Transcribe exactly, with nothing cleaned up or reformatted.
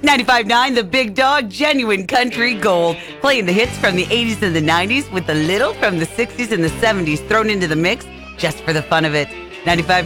ninety-five point nine The Big Dog, genuine country gold. Playing the hits from the eighties and the nineties with a little from the sixties and the seventies thrown into the mix just for the fun of it. ninety-five